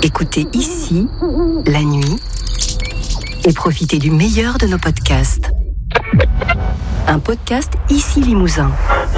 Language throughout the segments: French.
Écoutez ici, la nuit, et profitez du meilleur de nos podcasts. Un podcast Ici Limousin.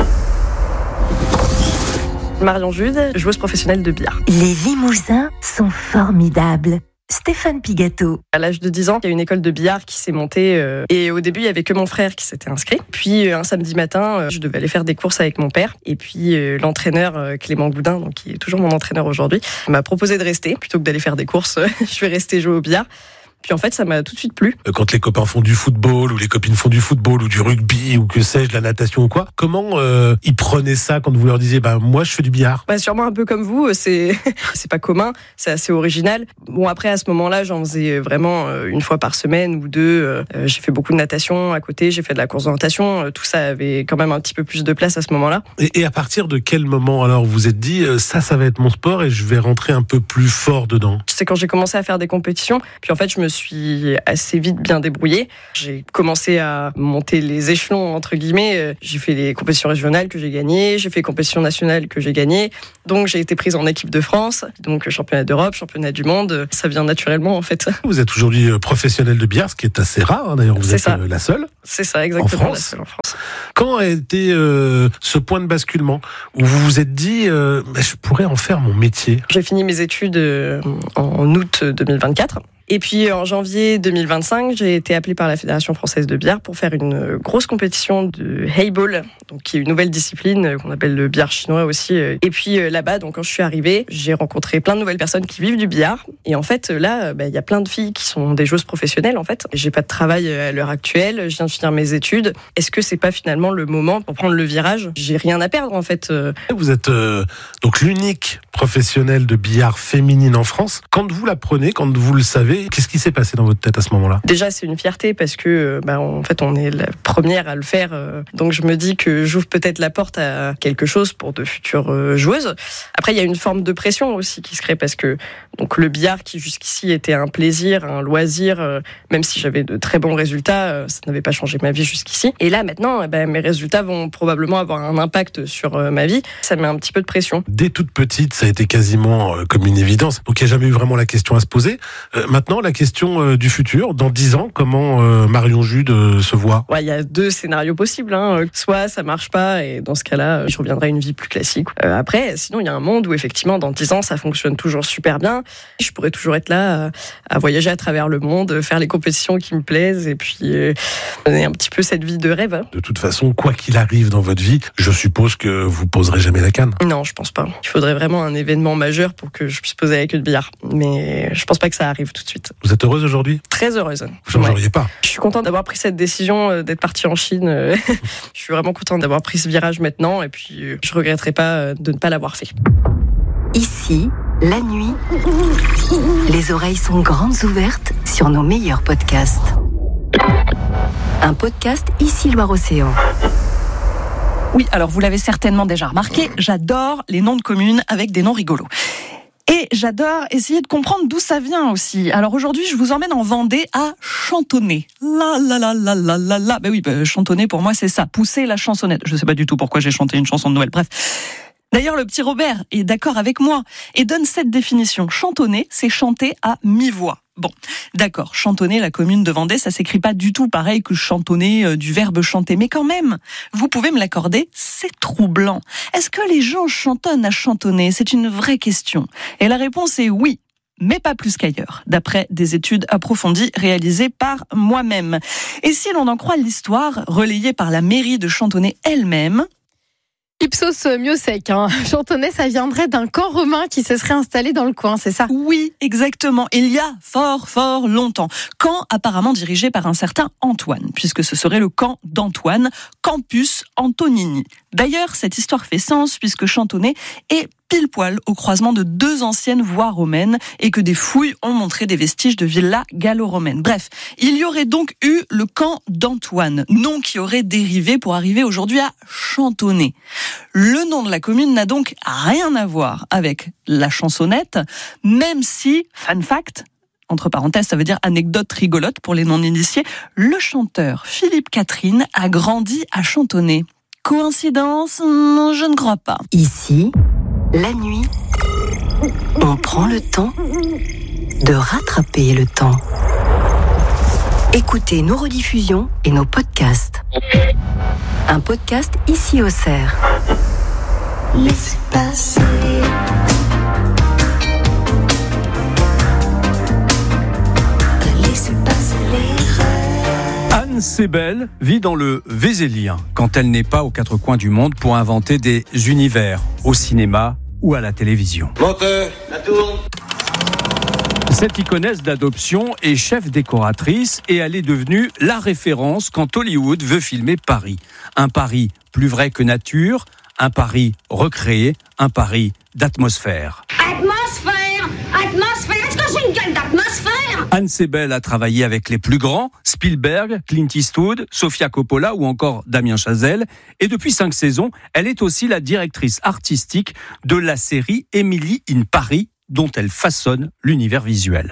Marion Jude, joueuse professionnelle de billard. Les Limousins sont formidables. Stéphane Pigato. À l'âge de 10 ans, il y a une école de billard qui s'est montée et au début, il y avait que mon frère qui s'était inscrit. Puis un samedi matin, je devais aller faire des courses avec mon père. Et puis l'entraîneur Clément Goudin, donc, qui est toujours mon entraîneur aujourd'hui, m'a proposé de rester. Plutôt que d'aller faire des courses, je vais rester jouer au billard. Puis en fait, ça m'a tout de suite plu. Quand les copains font du football, ou les copines font du football, ou du rugby, ou que sais-je, de la natation ou quoi, comment ils prenaient ça quand vous leur disiez moi je fais du billard? Sûrement un peu comme vous, c'est pas commun, c'est assez original. Bon, après à ce moment-là, j'en faisais vraiment une fois par semaine ou deux. J'ai fait beaucoup de natation à côté, j'ai fait de la course de natation. Tout ça avait quand même un petit peu plus de place à ce moment-là. Et à partir de quel moment alors vous vous êtes dit ça va être mon sport et je vais rentrer un peu plus fort dedans? C'est quand j'ai commencé à faire des compétitions. Puis en fait, je me suis assez vite bien débrouillée. J'ai commencé à monter les échelons, entre guillemets. J'ai fait les compétitions régionales que j'ai gagnées, j'ai fait les compétitions nationales que j'ai gagnées. Donc j'ai été prise en équipe de France, donc championnat d'Europe, championnat du monde. Ça vient naturellement en fait. Vous êtes aujourd'hui professionnelle de billard, ce qui est assez rare. D'ailleurs, vous êtes la seule. C'est ça, exactement. En France. Quand a été ce point de basculement où vous vous êtes dit je pourrais en faire mon métier? J'ai fini mes études en août 2024. Et puis en janvier 2025, j'ai été appelée par la Fédération française de billard pour faire une grosse compétition de Haiball, donc qui est une nouvelle discipline qu'on appelle le billard chinois aussi. Et puis là-bas, donc quand je suis arrivée, j'ai rencontré plein de nouvelles personnes qui vivent du billard. Et en fait, là, il y a plein de filles qui sont des joueuses professionnelles en fait. J'ai pas de travail à l'heure actuelle, je viens de finir mes études. Est-ce que c'est pas finalement le moment pour prendre le virage? J'ai rien à perdre en fait. Vous êtes donc l'unique professionnelle de billard féminine en France. Quand vous l'apprenez, quand vous le savez, qu'est-ce qui s'est passé dans votre tête à ce moment-là? Déjà, c'est une fierté parce que, en fait, on est la première à le faire. Donc, je me dis que j'ouvre peut-être la porte à quelque chose pour de futures joueuses. Après, il y a une forme de pression aussi qui se crée parce que donc le billard, qui jusqu'ici était un plaisir, un loisir, même si j'avais de très bons résultats, ça n'avait pas changé ma vie jusqu'ici. Et là, maintenant, mes résultats vont probablement avoir un impact sur ma vie. Ça met un petit peu de pression. Dès toute petite, ça a été quasiment comme une évidence. Donc, il n'y a jamais eu vraiment la question à se poser. Maintenant, la question du futur, dans 10 ans, comment Marion Jude se voit? Il y a deux scénarios possibles. Soit ça marche pas et dans ce cas-là, je reviendrai à une vie plus classique. Après, sinon, il y a un monde où effectivement, dans 10 ans, ça fonctionne toujours super bien. Je pourrais toujours être là à voyager à travers le monde, faire les compétitions qui me plaisent et puis mener un petit peu cette vie de rêve. De toute façon, quoi qu'il arrive dans votre vie, je suppose que vous poserez jamais la canne. Non, je pense pas. Il faudrait vraiment un événement majeur pour que je puisse poser la queue de billard. Mais je pense pas que ça arrive tout de suite. Vous êtes heureuse aujourd'hui? Très heureuse. Vous ne changeriez pas? Je suis contente d'avoir pris cette décision, d'être partie en Chine. Je suis vraiment contente d'avoir pris ce virage maintenant et puis je regretterai pas de ne pas l'avoir fait. Ici, la nuit, les oreilles sont grandes ouvertes sur nos meilleurs podcasts. Un podcast Ici Loire-Océan. Oui, alors vous l'avez certainement déjà remarqué, j'adore les noms de communes avec des noms rigolos. Et j'adore essayer de comprendre d'où ça vient aussi. Alors aujourd'hui, je vous emmène en Vendée à chantonner. Chantonner pour moi, c'est ça, pousser la chansonnette. Je sais pas du tout pourquoi j'ai chanté une chanson de Noël, bref. D'ailleurs, le petit Robert est d'accord avec moi et donne cette définition. Chantonner, c'est chanter à mi-voix. Bon, d'accord, chantonner, la commune de Vendée, ça s'écrit pas du tout pareil que chantonner du verbe chanter. Mais quand même, vous pouvez me l'accorder, c'est troublant. Est-ce que les gens chantonnent à chantonner? C'est une vraie question. Et la réponse est oui. Mais pas plus qu'ailleurs, d'après des études approfondies réalisées par moi-même. Et si l'on en croit l'histoire, relayée par la mairie de Chantonnay elle-même, Ipsos Miossec, Chantonnay, ça viendrait d'un camp romain qui se serait installé dans le coin, c'est ça? Oui, exactement. Il y a fort longtemps. Camp apparemment dirigé par un certain Antoine, puisque ce serait le camp d'Antoine, Campus Antonini. D'ailleurs, cette histoire fait sens puisque Chantonnay est pile poil au croisement de deux anciennes voies romaines et que des fouilles ont montré des vestiges de villas gallo-romaines. Bref, il y aurait donc eu le camp d'Antoine, nom qui aurait dérivé pour arriver aujourd'hui à Chantonnay. Le nom de la commune n'a donc rien à voir avec la chansonnette, même si, fun fact, entre parenthèses, ça veut dire anecdote rigolote pour les non-initiés, le chanteur Philippe Catherine a grandi à Chantonnay. Coïncidence? Je ne crois pas. Ici, la nuit, On prend le temps de rattraper le temps. Écoutez nos rediffusions et nos podcasts. Un podcast ici au Cerf. Laissez passer. Laissez passer les rêves. Anne Sebel vit dans le Vézélien quand elle n'est pas aux quatre coins du monde pour inventer des univers au cinéma ou à la télévision. Montez, la tourne. Cette iconesse d'adoption est chef décoratrice et elle est devenue la référence quand Hollywood veut filmer Paris. Un Paris plus vrai que nature, un Paris recréé, un Paris d'atmosphère. Atmosphère, est-ce que j'ai une gueule d'atmosphère ? Anne Sebel a travaillé avec les plus grands, Spielberg, Clint Eastwood, Sofia Coppola ou encore Damien Chazelle. Et depuis 5 saisons, elle est aussi la directrice artistique de la série Emily in Paris, dont elle façonne l'univers visuel.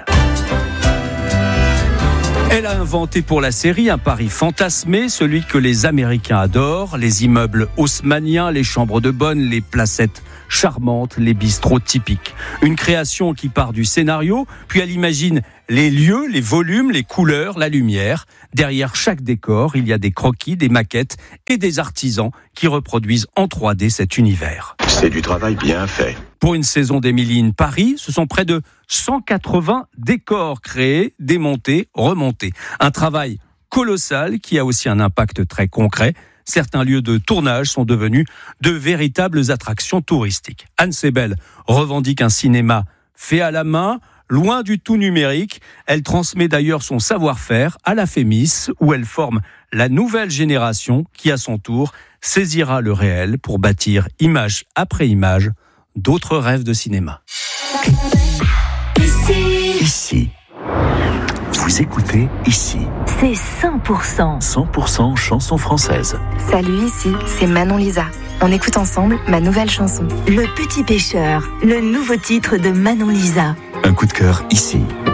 Elle a inventé pour la série un Paris fantasmé, celui que les Américains adorent, les immeubles haussmanniens, les chambres de bonne, les placettes charmantes, les bistrots typiques. Une création qui part du scénario, puis elle imagine les lieux, les volumes, les couleurs, la lumière. Derrière chaque décor, il y a des croquis, des maquettes et des artisans qui reproduisent en 3D cet univers. C'est du travail bien fait. Pour une saison d'Emily in Paris, ce sont près de 180 décors créés, démontés, remontés. Un travail colossal qui a aussi un impact très concret. Certains lieux de tournage sont devenus de véritables attractions touristiques. Anne Sebel revendique un cinéma fait à la main, loin du tout numérique. Elle transmet d'ailleurs son savoir-faire à la Fémis, où elle forme la nouvelle génération qui, à son tour, saisira le réel pour bâtir image après image d'autres rêves de cinéma. Ici. Vous écoutez Ici. C'est 100%. 100% chansons françaises. Salut, ici, c'est Manon Lisa. On écoute ensemble ma nouvelle chanson. Le Petit Pêcheur, le nouveau titre de Manon Lisa. Un coup de cœur ici.